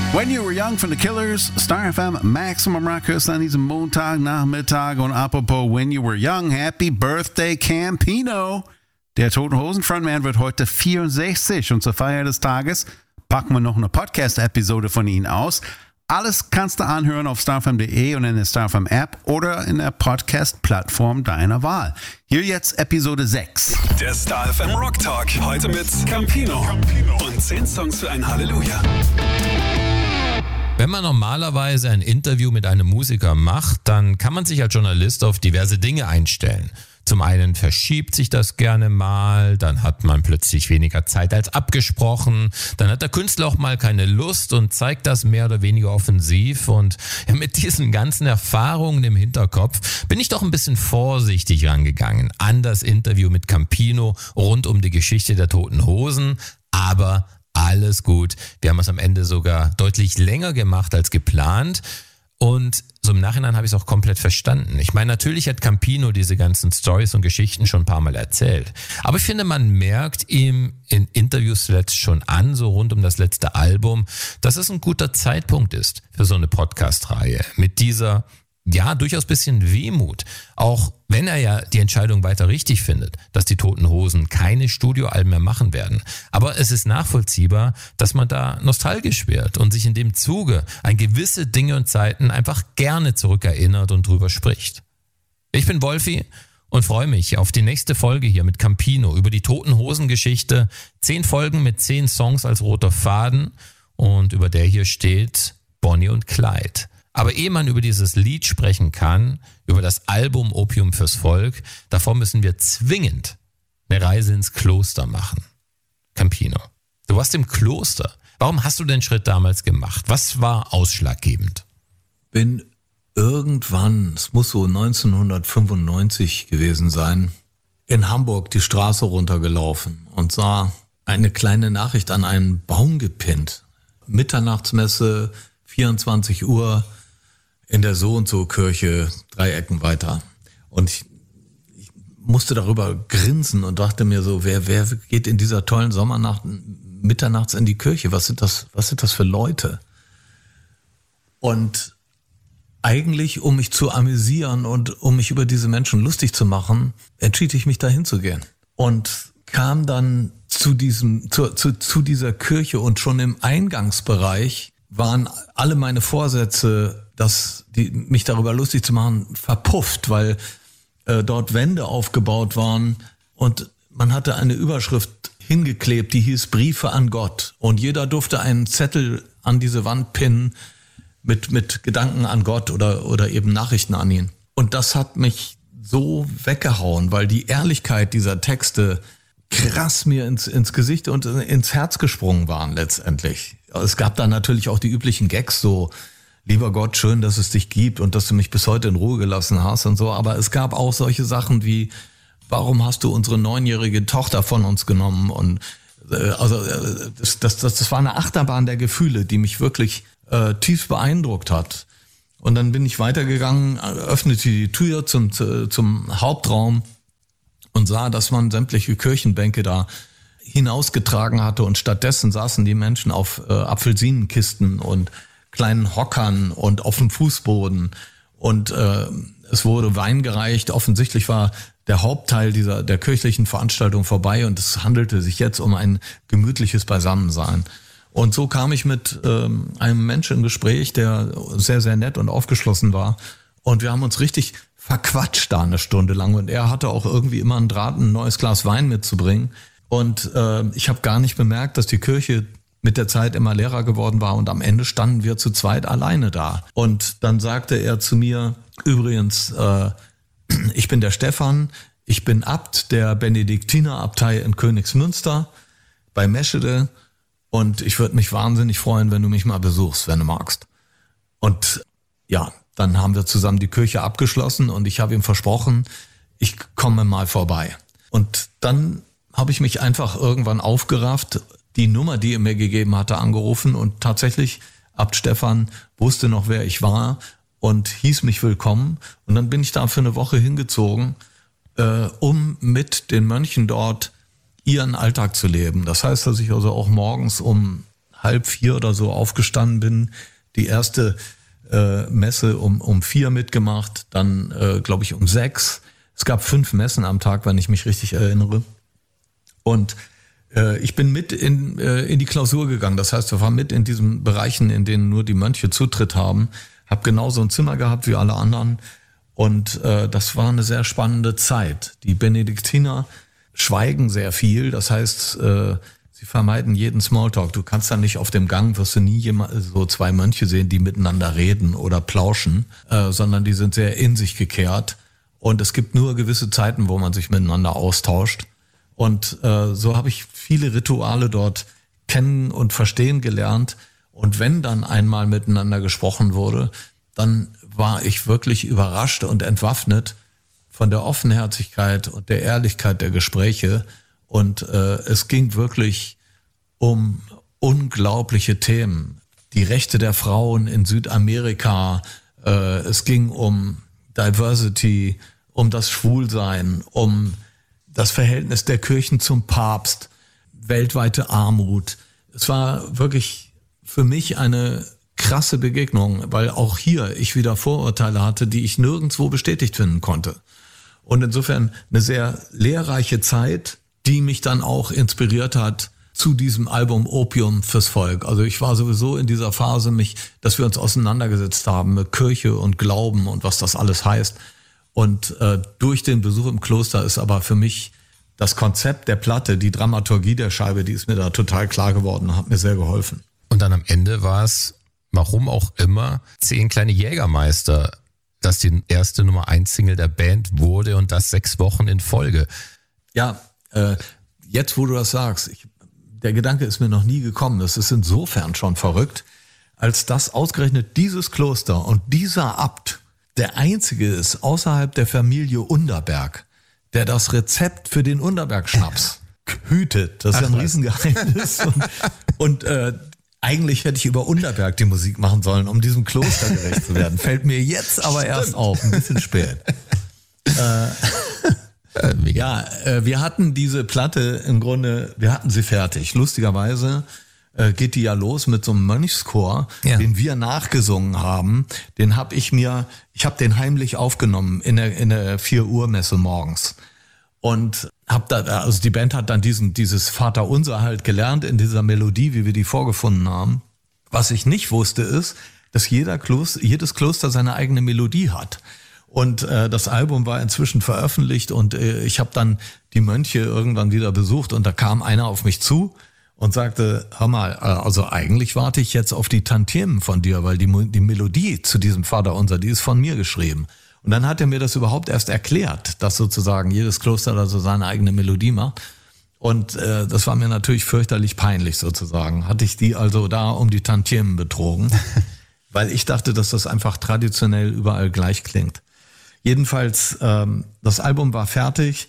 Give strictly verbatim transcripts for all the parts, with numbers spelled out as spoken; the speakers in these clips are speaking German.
When You Were Young von The Killers, Star F M, Maximum Rockers an diesem Montagnachmittag. Und apropos When You Were Young, Happy Birthday Campino. Der Toten Hosen Frontman wird heute vierundsechzig und zur Feier des Tages packen wir noch eine Podcast-Episode von ihm aus. Alles kannst du anhören auf starfm punkt de und in der Starfm App oder in der Podcast-Plattform deiner Wahl. Hier jetzt Episode sechs. Der Star F M Rock Talk. Heute mit Campino. Und zehn Songs für ein Halleluja. Wenn man normalerweise ein Interview mit einem Musiker macht, dann kann man sich als Journalist auf diverse Dinge einstellen. Zum einen verschiebt sich das gerne mal, dann hat man plötzlich weniger Zeit als abgesprochen, dann hat der Künstler auch mal keine Lust und zeigt das mehr oder weniger offensiv. Und ja, mit diesen ganzen Erfahrungen im Hinterkopf bin ich doch ein bisschen vorsichtig rangegangen an das Interview mit Campino rund um die Geschichte der Toten Hosen, aber alles gut. Wir haben es am Ende sogar deutlich länger gemacht als geplant. Und so im Nachhinein habe ich es auch komplett verstanden. Ich meine, natürlich hat Campino diese ganzen Storys und Geschichten schon ein paar Mal erzählt. Aber ich finde, man merkt ihm in Interviews zuletzt schon an, so rund um das letzte Album, dass es ein guter Zeitpunkt ist für so eine Podcast-Reihe. Mit dieser, ja, durchaus bisschen Wehmut. Auch wenn er ja die Entscheidung weiter richtig findet, dass die Toten Hosen keine Studioalben mehr machen werden. Aber es ist nachvollziehbar, dass man da nostalgisch wird und sich in dem Zuge an gewisse Dinge und Zeiten einfach gerne zurückerinnert und drüber spricht. Ich bin Wolfi und freue mich auf die nächste Folge hier mit Campino über die Toten Hosen Geschichte. Zehn Folgen mit zehn Songs als roter Faden und über der hier steht Bonnie und Clyde. Aber ehe man über dieses Lied sprechen kann, über das Album Opium fürs Volk, davor müssen wir zwingend eine Reise ins Kloster machen. Campino, du warst im Kloster. Warum hast du den Schritt damals gemacht? Was war ausschlaggebend? Bin irgendwann, es muss so neunzehnhundertfünfundneunzig gewesen sein, in Hamburg die Straße runtergelaufen und sah eine kleine Nachricht an einen Baum gepinnt. Mitternachtsmesse, vierundzwanzig Uhr, in der So-und-so-Kirche, drei Ecken weiter. Und ich, ich musste darüber grinsen und dachte mir so, wer, wer geht in dieser tollen Sommernacht mitternachts in die Kirche? Was sind das, was sind das für Leute? Und eigentlich, um mich zu amüsieren und um mich über diese Menschen lustig zu machen, entschied ich mich, dahin zu gehen. Und kam dann zu diesem, zu, zu, zu dieser Kirche und schon im Eingangsbereich waren alle meine Vorsätze, dass die, mich darüber lustig zu machen, verpufft, weil äh, dort Wände aufgebaut waren und man hatte eine Überschrift hingeklebt, die hieß Briefe an Gott. Und jeder durfte einen Zettel an diese Wand pinnen mit, mit Gedanken an Gott oder, oder eben Nachrichten an ihn. Und das hat mich so weggehauen, weil die Ehrlichkeit dieser Texte krass mir ins, ins Gesicht und ins Herz gesprungen waren letztendlich. Es gab dann natürlich auch die üblichen Gags, so, lieber Gott, schön, dass es dich gibt und dass du mich bis heute in Ruhe gelassen hast und so. Aber es gab auch solche Sachen wie, warum hast du unsere neunjährige Tochter von uns genommen? Und äh, also äh, das, das, das, das war eine Achterbahn der Gefühle, die mich wirklich äh, tief beeindruckt hat. Und dann bin ich weitergegangen, öffnete die Tür zum, zum Hauptraum und sah, dass man sämtliche Kirchenbänke da hinausgetragen hatte und stattdessen saßen die Menschen auf äh, Apfelsinenkisten und kleinen Hockern und auf dem Fußboden und äh, es wurde Wein gereicht. Offensichtlich war der Hauptteil dieser der kirchlichen Veranstaltung vorbei und es handelte sich jetzt um ein gemütliches Beisammensein. Und so kam ich mit ähm, einem Menschen in Gespräch, der sehr, sehr nett und aufgeschlossen war. Und wir haben uns richtig verquatscht da eine Stunde lang. Und er hatte auch irgendwie immer einen Draht, ein neues Glas Wein mitzubringen. Und äh, ich habe gar nicht bemerkt, dass die Kirche mit der Zeit immer leerer geworden war und am Ende standen wir zu zweit alleine da. Und dann sagte er zu mir, übrigens, äh, ich bin der Stefan, ich bin Abt der Benediktinerabtei in Königsmünster bei Meschede und ich würde mich wahnsinnig freuen, wenn du mich mal besuchst, wenn du magst. Und ja, dann haben wir zusammen die Kirche abgeschlossen und ich habe ihm versprochen, ich komme mal vorbei. Und dann habe ich mich einfach irgendwann aufgerafft, die Nummer, die er mir gegeben hatte, angerufen und tatsächlich, Abt Stefan wusste noch, wer ich war und hieß mich willkommen. Und dann bin ich da für eine Woche hingezogen, äh, um mit den Mönchen dort ihren Alltag zu leben. Das heißt, dass ich also auch morgens um halb vier oder so aufgestanden bin, die erste äh, Messe um um vier mitgemacht, dann äh, glaube ich um sechs. Es gab fünf Messen am Tag, wenn ich mich richtig erinnere. Und äh, ich bin mit in äh, in die Klausur gegangen. Das heißt, wir waren mit in diesen Bereichen, in denen nur die Mönche Zutritt haben. Hab genauso ein Zimmer gehabt wie alle anderen. Und äh, das war eine sehr spannende Zeit. Die Benediktiner schweigen sehr viel. Das heißt, äh, sie vermeiden jeden Smalltalk. Du kannst da nicht auf dem Gang, wirst du nie jemand, so zwei Mönche sehen, die miteinander reden oder plauschen, äh, sondern die sind sehr in sich gekehrt. Und es gibt nur gewisse Zeiten, wo man sich miteinander austauscht. Und äh, so habe ich viele Rituale dort kennen und verstehen gelernt. Und wenn dann einmal miteinander gesprochen wurde, dann war ich wirklich überrascht und entwaffnet von der Offenherzigkeit und der Ehrlichkeit der Gespräche. Und äh, es ging wirklich um unglaubliche Themen. Die Rechte der Frauen in Südamerika, äh, es ging um Diversity, um das Schwulsein, um das Verhältnis der Kirchen zum Papst, weltweite Armut. Es war wirklich für mich eine krasse Begegnung, weil auch hier ich wieder Vorurteile hatte, die ich nirgendwo bestätigt finden konnte. Und insofern eine sehr lehrreiche Zeit, die mich dann auch inspiriert hat zu diesem Album Opium fürs Volk. Also ich war sowieso in dieser Phase, mich, dass wir uns auseinandergesetzt haben mit Kirche und Glauben und was das alles heißt. Und äh, durch den Besuch im Kloster ist aber für mich das Konzept der Platte, die Dramaturgie der Scheibe, die ist mir da total klar geworden, hat mir sehr geholfen. Und dann am Ende war es, warum auch immer, Zehn kleine Jägermeister, das die erste Nummer eins Single der Band wurde und das sechs Wochen in Folge. Ja, äh, jetzt wo du das sagst, ich, der Gedanke ist mir noch nie gekommen. Das ist insofern schon verrückt, als dass ausgerechnet dieses Kloster und dieser Abt der einzige ist außerhalb der Familie Underberg, der das Rezept für den Underberg-Schnaps hütet. Das ist ja ein Riesengeheimnis. Und, und äh, eigentlich hätte ich über Underberg die Musik machen sollen, um diesem Kloster gerecht zu werden. Fällt mir jetzt aber Stimmt. erst auf, ein bisschen spät. äh, ja, äh, wir hatten diese Platte im Grunde, wir hatten sie fertig. Lustigerweise äh, geht die ja los mit so einem Mönchschor, ja. den wir nachgesungen haben. Den habe ich mir, ich habe den heimlich aufgenommen in der, in der vier Uhr Messe morgens. Und hab da, also die Band hat dann diesen, dieses Vaterunser halt gelernt in dieser Melodie, wie wir die vorgefunden haben. Was ich nicht wusste ist, dass jeder Kloster, jedes Kloster seine eigene Melodie hat. Und äh, das Album war inzwischen veröffentlicht und äh, ich habe dann die Mönche irgendwann wieder besucht und da kam einer auf mich zu und sagte, hör mal, also eigentlich warte ich jetzt auf die Tantiemen von dir, weil die, die Melodie zu diesem Vaterunser, die ist von mir geschrieben. Und dann hat er mir das überhaupt erst erklärt, dass sozusagen jedes Kloster da so seine eigene Melodie macht. Und äh, das war mir natürlich fürchterlich peinlich sozusagen. Hatte ich die also da um die Tantiemen betrogen, weil ich dachte, dass das einfach traditionell überall gleich klingt. Jedenfalls, ähm, das Album war fertig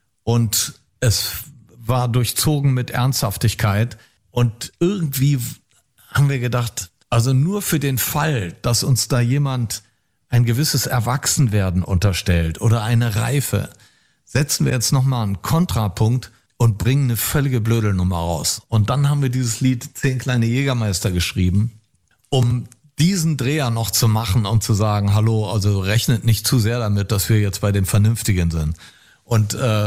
und es war durchzogen mit Ernsthaftigkeit. Und irgendwie haben wir gedacht, also nur für den Fall, dass uns da jemand ein gewisses Erwachsenwerden unterstellt oder eine Reife, setzen wir jetzt nochmal einen Kontrapunkt und bringen eine völlige Blödelnummer raus. Und dann haben wir dieses Lied Zehn kleine Jägermeister geschrieben, um diesen Dreher noch zu machen und zu sagen, hallo, also rechnet nicht zu sehr damit, dass wir jetzt bei den Vernünftigen sind. Und äh,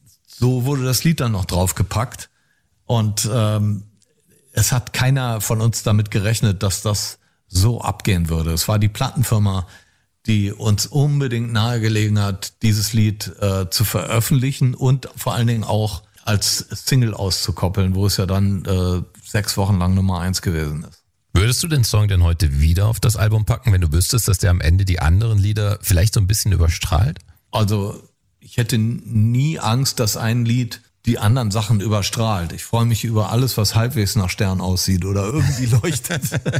so wurde das Lied dann noch draufgepackt. Und ähm, es hat keiner von uns damit gerechnet, dass das so abgehen würde. Es war die Plattenfirma, die uns unbedingt nahegelegen hat, dieses Lied äh, zu veröffentlichen und vor allen Dingen auch als Single auszukoppeln, wo es ja dann äh, sechs Wochen lang Nummer eins gewesen ist. Würdest du den Song denn heute wieder auf das Album packen, wenn du wüsstest, dass der am Ende die anderen Lieder vielleicht so ein bisschen überstrahlt? Also ich hätte nie Angst, dass ein Lied die anderen Sachen überstrahlt. Ich freue mich über alles, was halbwegs nach Stern aussieht oder irgendwie leuchtet.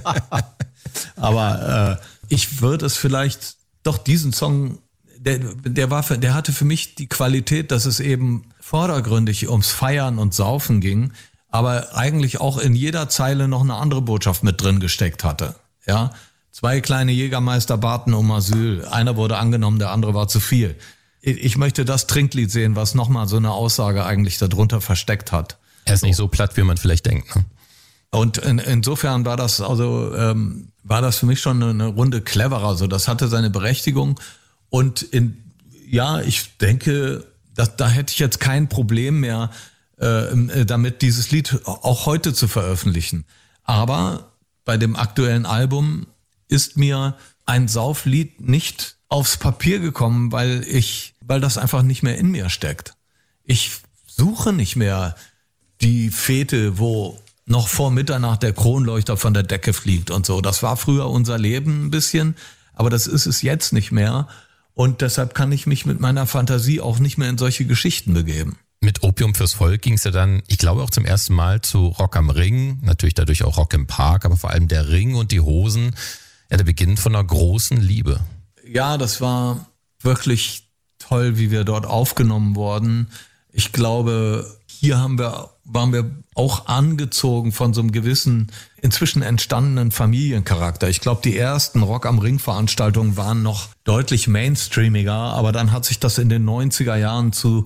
Aber äh, ich würde es vielleicht doch diesen Song, der, der war, für, der hatte für mich die Qualität, dass es eben vordergründig ums Feiern und Saufen ging, aber eigentlich auch in jeder Zeile noch eine andere Botschaft mit drin gesteckt hatte. Ja, zwei kleine Jägermeister baten um Asyl. Einer wurde angenommen, der andere war zu viel. Ich möchte das Trinklied sehen, was nochmal so eine Aussage eigentlich darunter versteckt hat. Er ist nicht so platt, wie man vielleicht denkt, ne? Und in, insofern war das also ähm, war das für mich schon eine, eine Runde cleverer. So, das hatte seine Berechtigung. Und in, ja, ich denke, dass, da hätte ich jetzt kein Problem mehr, äh, damit dieses Lied auch heute zu veröffentlichen. Aber bei dem aktuellen Album ist mir ein Sauflied nicht aufs Papier gekommen, weil ich, weil das einfach nicht mehr in mir steckt. Ich suche nicht mehr die Fete, wo noch vor Mitternacht der Kronleuchter von der Decke fliegt und so. Das war früher unser Leben ein bisschen, aber das ist es jetzt nicht mehr. Und deshalb kann ich mich mit meiner Fantasie auch nicht mehr in solche Geschichten begeben. Mit Opium fürs Volk ging es ja dann, ich glaube auch zum ersten Mal zu Rock am Ring, natürlich dadurch auch Rock im Park, aber vor allem der Ring und die Hosen, ja, der Beginn von einer großen Liebe. Ja, das war wirklich toll, wie wir dort aufgenommen wurden. Ich glaube, hier haben wir, waren wir auch angezogen von so einem gewissen, inzwischen entstandenen Familiencharakter. Ich glaube, die ersten Rock am Ring Veranstaltungen waren noch deutlich mainstreamiger, aber dann hat sich das in den neunziger Jahren zu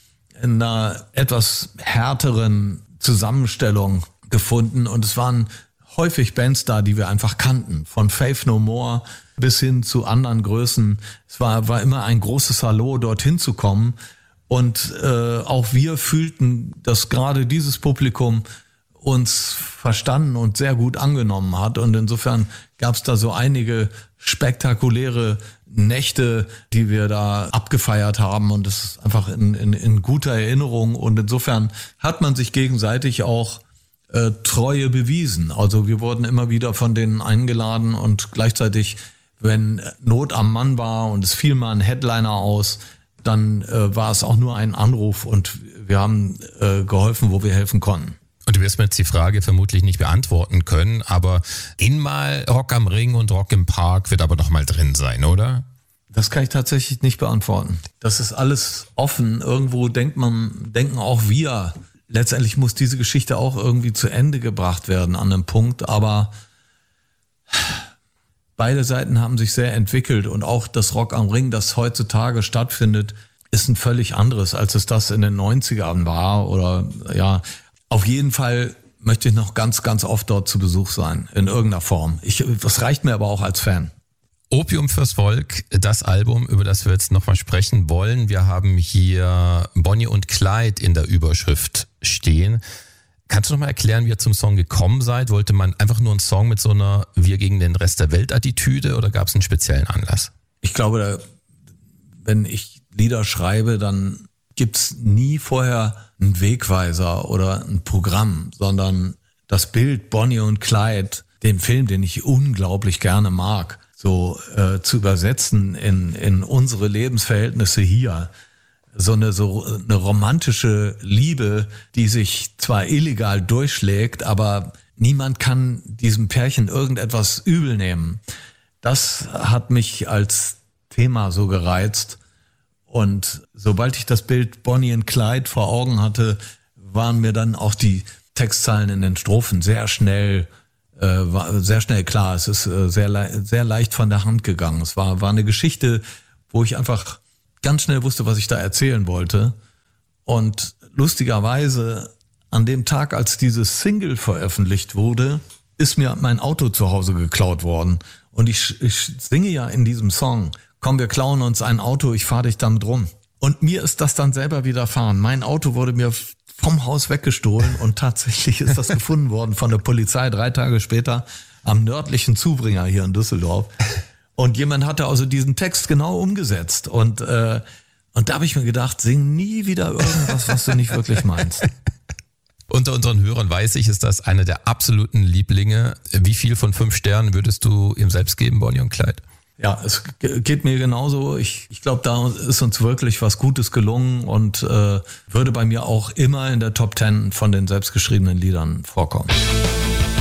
einer etwas härteren Zusammenstellung gefunden und es waren häufig Bands da, die wir einfach kannten, von Faith No More bis hin zu anderen Größen. Es war, war immer ein großes Hallo, dorthin zu kommen. Und äh, auch wir fühlten, dass gerade dieses Publikum uns verstanden und sehr gut angenommen hat. Und insofern gab es da so einige spektakuläre Nächte, die wir da abgefeiert haben. Und das ist einfach in, in, in guter Erinnerung. Und insofern hat man sich gegenseitig auch äh, Treue bewiesen. Also wir wurden immer wieder von denen eingeladen und gleichzeitig, wenn Not am Mann war und es fiel mal ein Headliner aus, dann äh, war es auch nur ein Anruf und wir haben äh, geholfen, wo wir helfen konnten. Und du wirst mir jetzt die Frage vermutlich nicht beantworten können, aber einmal Rock am Ring und Rock im Park wird aber noch mal drin sein, oder? Das kann ich tatsächlich nicht beantworten. Das ist alles offen. Irgendwo denkt man, denken auch wir, letztendlich muss diese Geschichte auch irgendwie zu Ende gebracht werden an einem Punkt, aber beide Seiten haben sich sehr entwickelt und auch das Rock am Ring, das heutzutage stattfindet, ist ein völlig anderes, als es das in den neunzigern war. Oder ja, auf jeden Fall möchte ich noch ganz, ganz oft dort zu Besuch sein, in irgendeiner Form. Ich, das reicht mir aber auch als Fan. Opium fürs Volk, das Album, über das wir jetzt nochmal sprechen wollen. Wir haben hier Bonnie und Clyde in der Überschrift stehen. Kannst du noch mal erklären, wie ihr zum Song gekommen seid? Wollte man einfach nur einen Song mit so einer Wir gegen den Rest der Welt-Attitüde oder gab es einen speziellen Anlass? Ich glaube, wenn ich Lieder schreibe, dann gibt's nie vorher einen Wegweiser oder ein Programm, sondern das Bild Bonnie und Clyde, den Film, den ich unglaublich gerne mag, so äh, zu übersetzen in, in unsere Lebensverhältnisse hier. So eine, so eine romantische Liebe, die sich zwar illegal durchschlägt, aber niemand kann diesem Pärchen irgendetwas übel nehmen. Das hat mich als Thema so gereizt. Und sobald ich das Bild Bonnie und Clyde vor Augen hatte, waren mir dann auch die Textzeilen in den Strophen sehr schnell, äh, war sehr schnell klar. Es ist äh, sehr, le- sehr leicht von der Hand gegangen. Es war, war eine Geschichte, wo ich einfach ganz schnell wusste, was ich da erzählen wollte. Und lustigerweise, an dem Tag, als dieses Single veröffentlicht wurde, ist mir mein Auto zu Hause geklaut worden. Und ich, ich singe ja in diesem Song, komm, wir klauen uns ein Auto, ich fahre dich damit rum. Und mir ist das dann selber widerfahren. Mein Auto wurde mir vom Haus weggestohlen und tatsächlich ist das gefunden worden von der Polizei drei Tage später am nördlichen Zubringer hier in Düsseldorf. Und jemand hatte also diesen Text genau umgesetzt. Und, äh, und da habe ich mir gedacht, sing nie wieder irgendwas, was du nicht wirklich meinst. Unter unseren Hörern weiß ich, ist das einer der absoluten Lieblinge. Wie viel von fünf Sternen würdest du ihm selbst geben, Bonnie und Clyde? Ja, es geht mir genauso. Ich, ich glaube, da ist uns wirklich was Gutes gelungen und äh, würde bei mir auch immer in der Top Ten von den selbstgeschriebenen Liedern vorkommen.